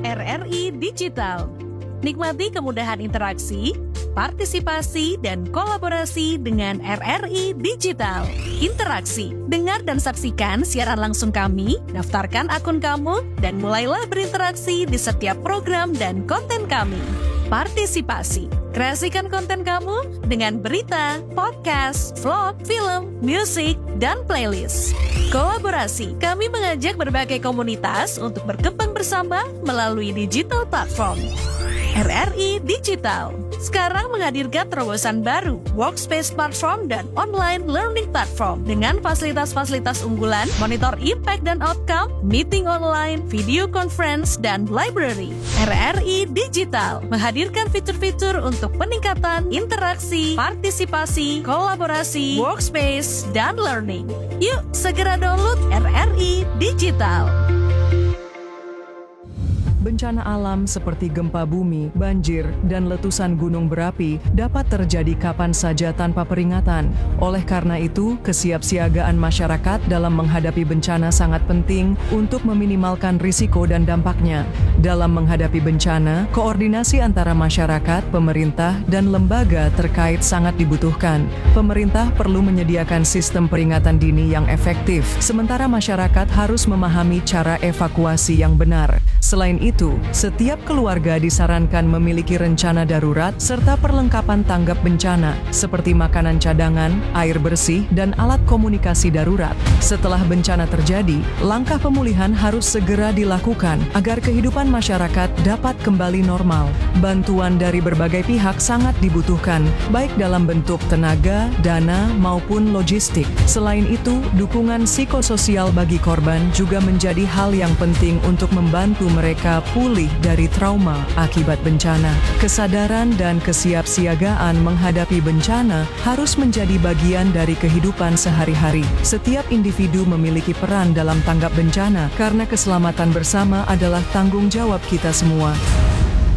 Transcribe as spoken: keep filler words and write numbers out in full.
R R I Digital. Nikmati kemudahan interaksi, partisipasi, dan kolaborasi dengan R R I Digital. Interaksi, dengar dan saksikan siaran langsung kami, daftarkan akun kamu, dan mulailah berinteraksi di setiap program dan konten kami. Partisipasi, kreasikan konten kamu dengan berita, podcast, vlog, film, musik, dan playlist. Kolaborasi, kami mengajak berbagai komunitas untuk berkembang bersama melalui digital platform. R R I Digital sekarang menghadirkan terobosan baru, workspace platform dan online learning platform dengan fasilitas-fasilitas unggulan, monitor impact dan outcome, meeting online, video conference, dan library. R R I Digital menghadirkan fitur-fitur untuk peningkatan interaksi, partisipasi, kolaborasi, workspace, dan learning. Yuk, segera download R R I Digital. Bencana alam seperti gempa bumi, banjir, dan letusan gunung berapi dapat terjadi kapan saja tanpa peringatan. Oleh karena itu, kesiapsiagaan masyarakat dalam menghadapi bencana sangat penting untuk meminimalkan risiko dan dampaknya. Dalam menghadapi bencana, koordinasi antara masyarakat, pemerintah, dan lembaga terkait sangat dibutuhkan. Pemerintah perlu menyediakan sistem peringatan dini yang efektif, sementara masyarakat harus memahami cara evakuasi yang benar. Selain itu, setiap keluarga disarankan memiliki rencana darurat serta perlengkapan tanggap bencana, seperti makanan cadangan, air bersih, dan alat komunikasi darurat. Setelah bencana terjadi, langkah pemulihan harus segera dilakukan agar kehidupan masyarakat dapat kembali normal. Bantuan dari berbagai pihak sangat dibutuhkan, baik dalam bentuk tenaga, dana, maupun logistik. Selain itu, dukungan psikososial bagi korban juga menjadi hal yang penting untuk membantu mereka pulih dari trauma akibat bencana. Kesadaran dan kesiapsiagaan menghadapi bencana harus menjadi bagian dari kehidupan sehari-hari. Setiap individu memiliki peran dalam tanggap bencana karena keselamatan bersama adalah tanggung jawab kita semua.